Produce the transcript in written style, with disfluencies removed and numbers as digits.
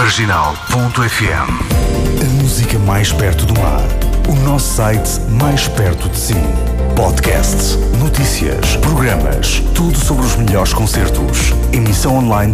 Marginal.fm. A música mais perto do mar. O nosso site mais perto de si. Podcasts, notícias, programas, tudo sobre os melhores concertos. Emissão online